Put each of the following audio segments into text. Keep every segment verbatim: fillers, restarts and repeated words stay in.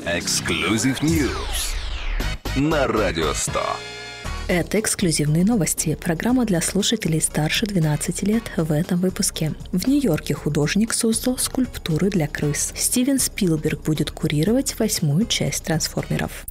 Exclusive News на Радио сто. Это эксклюзивные новости. Программа для слушателей старше двенадцати лет в этом выпуске. В Нью-Йорке художник создал скульптуры для крыс. Стивен Спилберг будет курировать восьмую часть «Трансформеров».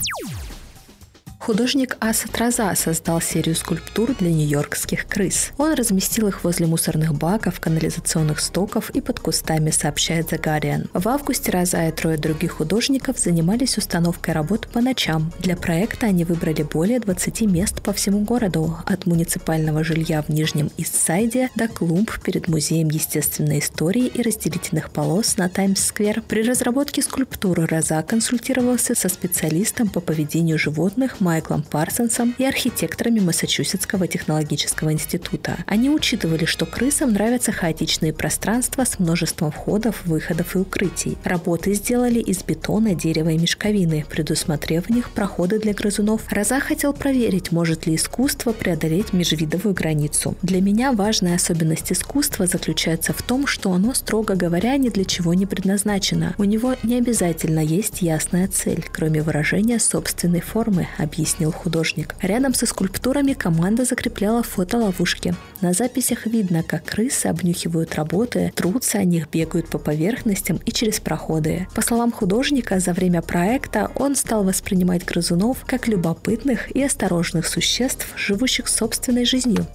Художник Асад Раза создал серию скульптур для нью-йоркских крыс. Он разместил их возле мусорных баков, канализационных стоков и под кустами, сообщает The Guardian. В августе Раза и трое других художников занимались установкой работ по ночам. Для проекта они выбрали более двадцати мест по всему городу, от муниципального жилья в Нижнем Ист-Сайде до клумб перед Музеем естественной истории и разделительных полос на Таймс-сквер. При разработке скульптуры Раза консультировался со специалистом по поведению животных Майклом Парсонсом и архитекторами Массачусетского технологического института. Они учитывали, что крысам нравятся хаотичные пространства с множеством входов, выходов и укрытий. Работы сделали из бетона, дерева и мешковины, предусмотрев в них проходы для грызунов. Раза хотел проверить, может ли искусство преодолеть межвидовую границу. Для меня важная особенность искусства заключается в том, что оно, строго говоря, ни для чего не предназначено. У него не обязательно есть ясная цель, кроме выражения собственной формы, объяснил художник. Рядом со скульптурами команда закрепляла фотоловушки. На записях видно, как крысы обнюхивают работы, трутся о них, бегают по поверхностям и через проходы. По словам художника, за время проекта он стал воспринимать грызунов как любопытных и осторожных существ, живущих собственной жизнью.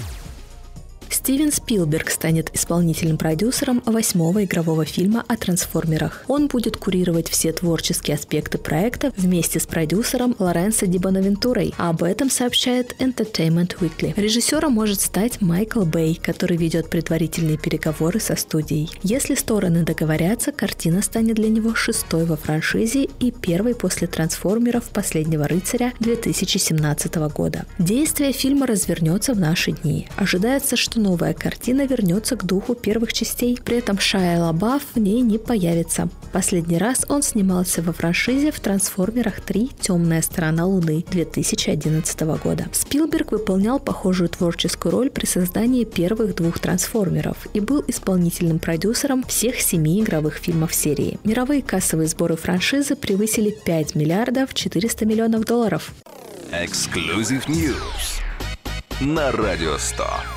Стивен Спилберг станет исполнительным продюсером восьмого игрового фильма о трансформерах. Он будет курировать все творческие аспекты проекта вместе с продюсером Лоренсо Ди Бонавентурой. Об этом сообщает Entertainment Weekly. Режиссером может стать Майкл Бэй, который ведет предварительные переговоры со студией. Если стороны договорятся, картина станет для него шестой во франшизе и первой после трансформеров «Последнего рыцаря» две тысячи семнадцатого года. Действие фильма развернется в наши дни. Ожидается, что новая картина вернется к духу первых частей, при этом Шайа Лабаф в ней не появится. Последний раз он снимался во франшизе в «Трансформерах три. Темная сторона Луны» две тысячи одиннадцатого года. Спилберг выполнял похожую творческую роль при создании первых двух «Трансформеров» и был исполнительным продюсером всех семи игровых фильмов серии. Мировые кассовые сборы франшизы превысили пять миллиардов четыреста миллионов долларов. Exclusive News на Радио сто.